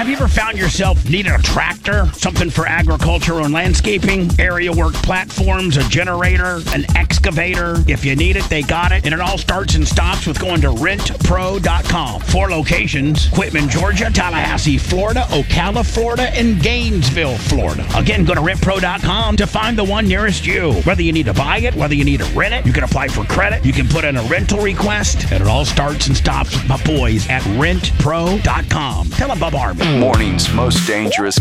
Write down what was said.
Have you ever found yourself needing a tractor, something for agriculture and landscaping, area work platforms, a generator, an excavator? If you need it, they got it. And it all starts and stops with going to rentpro.com. 4 locations: Quitman, Georgia; Tallahassee, Florida; Ocala, Florida; and Gainesville, Florida. Again, go to rentpro.com to find the one nearest you. Whether you need to buy it, whether you need to rent it, you can apply for credit, you can put in a rental request, and it all starts and stops with my boys at rentpro.com. Tell them Bubba Harmon. Morning's most dangerous